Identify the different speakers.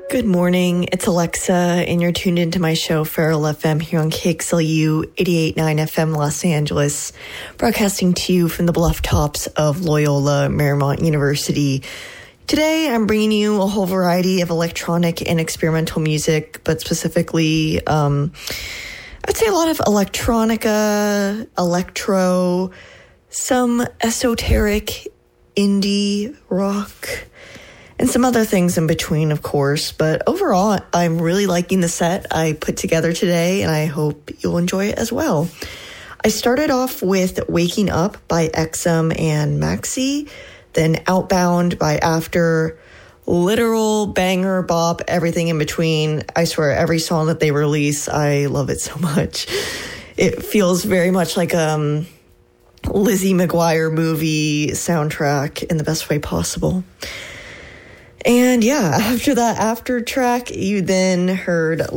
Speaker 1: Good morning, it's Alexa, and you're tuned into my show, Feral FM, here on KXLU 88.9 FM Los Angeles, broadcasting to you from the bluff tops of Loyola Marymount University. Today, I'm bringing you a whole variety of electronic and experimental music, but specifically, I'd say a lot of electronica, electro, some esoteric indie rock, and some other things in between, of course. But overall, I'm really liking the set I put together today, and I hope you'll enjoy it as well. I started off with Waking Up by Exum and Maxi, then Outbound by After, literal banger, bop, everything in between. I swear, every song that they release, I love it so much. It feels very much like Lizzie McGuire movie soundtrack in the best way possible. And yeah, after that after track, you then heard